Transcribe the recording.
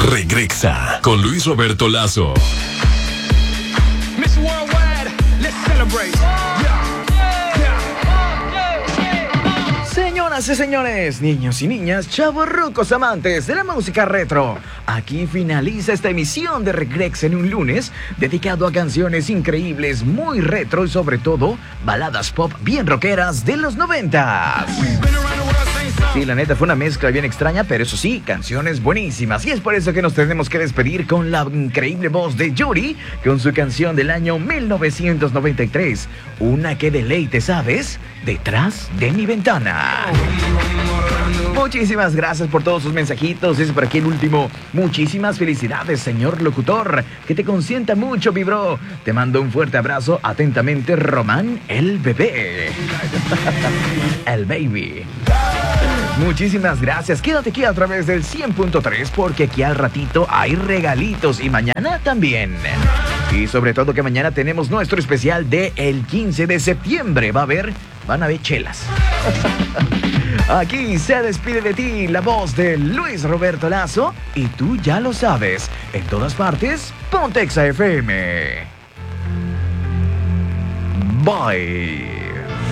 Regrexa con Luis Roberto Lazo. Miss Worldwide, let's celebrate. Señoras y señores, niños y niñas, chavorrucos amantes de la música retro, aquí finaliza esta emisión de Regrexa en un lunes dedicado a canciones increíbles, muy retro y sobre todo baladas pop bien rockeras de los 90s. Sí, la neta fue una mezcla bien extraña, pero eso sí, canciones buenísimas. Y es por eso que nos tenemos que despedir con la increíble voz de Yuri, con su canción del año 1993. Una que deleite, ¿sabes? Detrás de mi ventana. Muchísimas gracias por todos sus mensajitos. Es por aquí el último. Muchísimas felicidades, señor locutor. Que te consienta mucho, mi bro. Te mando un fuerte abrazo. Atentamente, Román, el bebé. El baby. Muchísimas gracias. Quédate aquí a través del 100.3 porque aquí al ratito hay regalitos y mañana también. Y sobre todo que mañana tenemos nuestro especial de el 15 de septiembre. Van a haber chelas. Aquí se despide de ti la voz de Luis Roberto Lazo y tú ya lo sabes. En todas partes, Ponte Exa FM. Bye.